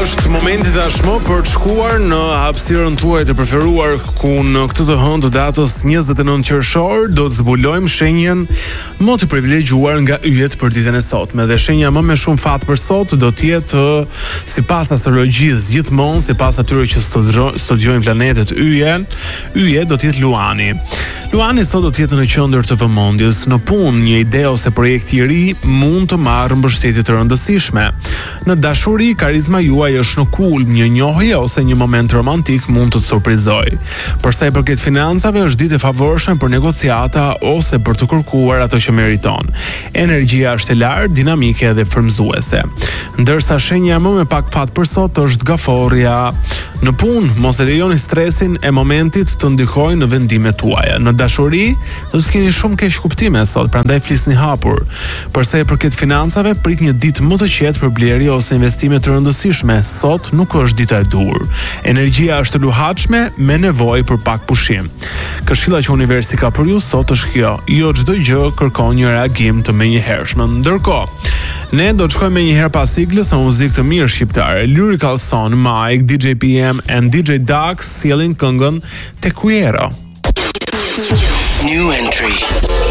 Është momenti tashmë për të shkuar në hapësirën tuaj të preferuar, ku në këtë të hënë të datës 29 qershor do të zbulojmë shenjën më të privilegjuar nga yjet për ditën e sotme. Dhe shenja më me shumë fat për sot do të jetë sipas astrologjisë gjithmonë, sipas atyre që studiojnë planetet yje do të jetë Luani. Luani sot do të jetë në qendër të vëmendjes. Në punë, një ide ose projekt i ri mund të marrë mbështetje të rëndësishme. Në dashuri, karizma juaj është në kulm, një njohje ose një moment romantik mund të të surprizojë. Për sa i përket financave, është ditë e favorshme për negociata ose për të kërkuar ato që meriton. Energjia është e lartë, dinamike dhe frymëzuese. Ndërsa shenja më me pak fat për sot është gaforria. Në punë, mos e lejoni stresin e momentit të ndikojë në vendimet tuaja. Në dashuri, do të keni shumë keq kuptime sot, prandaj flisni hapur. Për sa i përket financave, prit një ditë më të qetë për blerje ose investime të rëndësishme. Sot nuk është dita e dur. Energjia është e luhatshme me nevojë për pak pushim. Këshilla që universi ka për ju sot është kjo: jo çdo gjë kërkon një reagim të menjëhershëm. Ndërkohë, ne do të shkojmë një herë pas siglës në muzikë të mirë shqiptare. Lyrical Son, Mike, DJ PM and DJ Dax sjellin këngën Te Quiero. New entry.